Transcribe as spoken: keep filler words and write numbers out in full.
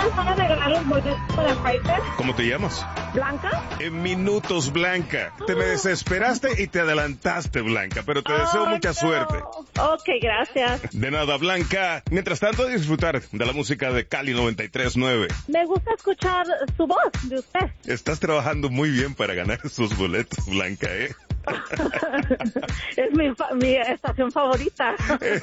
la forma de ganar los boletos para Fighter? ¿Cómo te llamas? ¿Blanca? En minutos, Blanca. Te me desesperaste y te adelantaste, Blanca, pero te deseo Oh, mucha no. suerte. Ok, gracias. De nada, Blanca. Mientras tanto, disfrutar de la música de Cali noventa y tres nueve. Me gusta escuchar su voz de usted. Estás trabajando muy bien para ganar sus boletos, Blanca, ¿eh? Es mi, fa- mi estación favorita.